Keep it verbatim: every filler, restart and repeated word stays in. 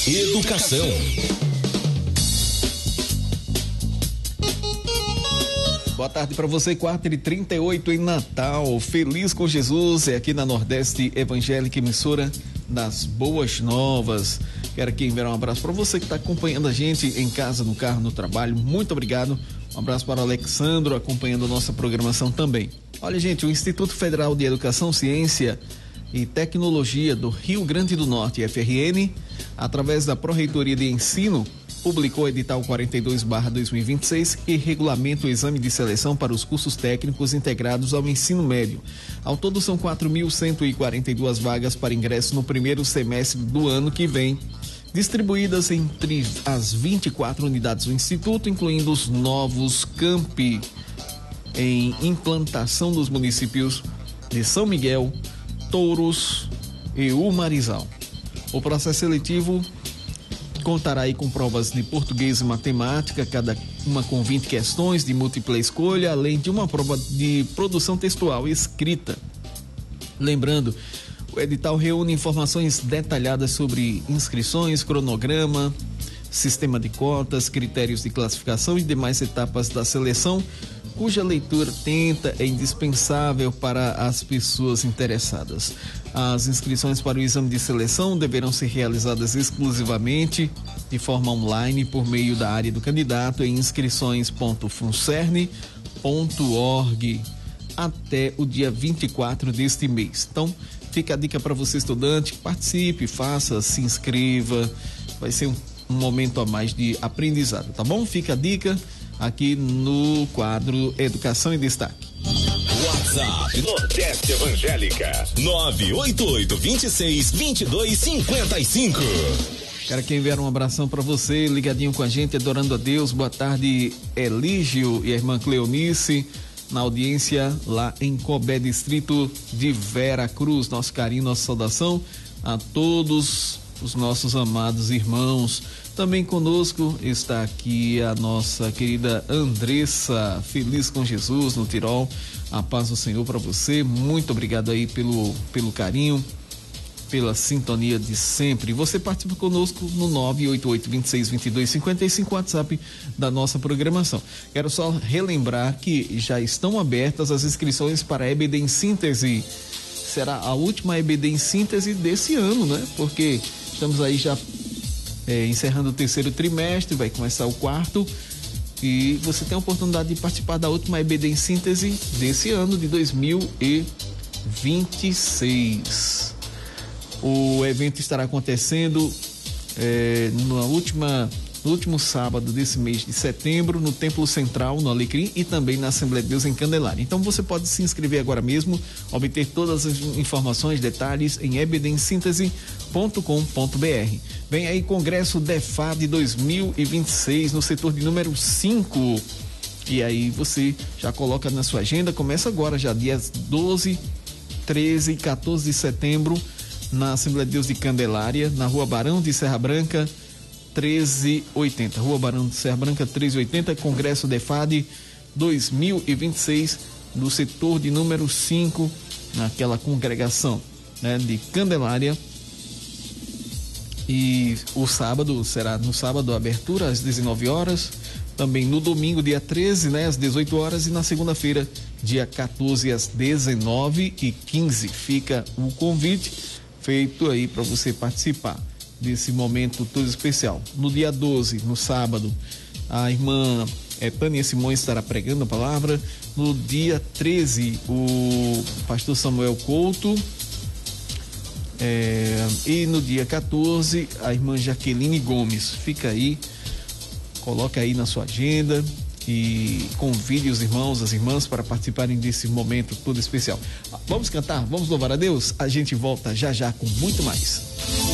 Educação. Boa tarde para você, quatro e trinta e oito em Natal. Feliz com Jesus, é aqui na Nordeste Evangélica, emissora das Boas Novas. Quero aqui enviar um abraço para você que está acompanhando a gente em casa, no carro, no trabalho. Muito obrigado. Um abraço para o Alexandro, acompanhando a nossa programação também. Olha, gente, o Instituto Federal de Educação, Ciência e Tecnologia do Rio Grande do Norte, F R N, através da Pró-Reitoria de Ensino, publicou o edital quarenta e dois barra dois mil e vinte e seis e regulamenta o exame de seleção para os cursos técnicos integrados ao ensino médio. Ao todo são quatro mil cento e quarenta e duas vagas para ingresso no primeiro semestre do ano que vem, distribuídas entre as vinte e quatro unidades do Instituto, incluindo os novos campi em implantação dos municípios de São Miguel, Touros e Umarizal. O processo seletivo contará aí com provas de português e matemática, cada uma com vinte questões de múltipla escolha, além de uma prova de produção textual e escrita. Lembrando, o edital reúne informações detalhadas sobre inscrições, cronograma, sistema de cotas, critérios de classificação e demais etapas da seleção, cuja leitura atenta é indispensável para as pessoas interessadas. As inscrições para o exame de seleção deverão ser realizadas exclusivamente de forma online por meio da área do candidato em inscrições ponto funcerne ponto org até o dia vinte e quatro deste mês. Então, fica a dica para você, estudante, participe, faça, se inscreva, vai ser um, um momento a mais de aprendizado, tá bom? Fica a dica aqui no quadro Educação em Destaque. WhatsApp Nordeste Evangélica nove oito oito, dois seis, dois dois cinco cinco. Quero que enviar um abração para você, ligadinho com a gente, adorando a Deus. Boa tarde, Elígio e a irmã Cleonice, na audiência lá em Cobé, distrito de Vera Cruz. Nosso carinho, nossa saudação a todos os nossos amados irmãos. Também conosco está aqui a nossa querida Andressa, feliz com Jesus no Tirol. A paz do Senhor para você. Muito obrigado aí pelo, pelo carinho, pela sintonia de sempre. Você participa conosco no nove oito oito, dois seis, dois dois cinco cinco, WhatsApp da nossa programação. Quero só relembrar que já estão abertas as inscrições para a E B D em Síntese. Será a última E B D em Síntese desse ano, né? Porque estamos aí já É, encerrando o terceiro trimestre, vai começar o quarto e você tem a oportunidade de participar da última E B D em Síntese desse ano de dois mil e vinte e seis. O evento estará acontecendo é, na última, no último sábado desse mês de setembro, no Templo Central, no Alecrim, e também na Assembleia de Deus em Candelária. Então você pode se inscrever agora mesmo, obter todas as informações, detalhes em e b d em síntese ponto com ponto b r. Vem aí Congresso DEFAD dois mil e vinte e seis no setor de número cinco. E aí você já coloca na sua agenda, começa agora, já dias doze, treze e quatorze de setembro, na Assembleia de Deus de Candelária, na Rua Barão de Serra Branca, treze oitenta. Rua Barão de Serra Branca, treze oitenta, Congresso DEFAD dois mil e vinte e seis, no setor de número cinco, naquela congregação, né, de Candelária. E o sábado será no sábado a abertura às dezenove horas, também no domingo dia treze, né, às dezoito horas, e na segunda-feira dia quatorze às dezenove e quinze. Fica o convite feito aí para você participar desse momento todo especial. No dia doze, no sábado, a irmã é, Tânia Simões estará pregando a palavra. No dia treze, o pastor Samuel Couto. É, e no dia quatorze, a irmã Jaqueline Gomes. Fica aí, coloca aí na sua agenda e convide os irmãos, as irmãs para participarem desse momento todo especial. Vamos cantar, vamos louvar a Deus? A gente volta já já com muito mais.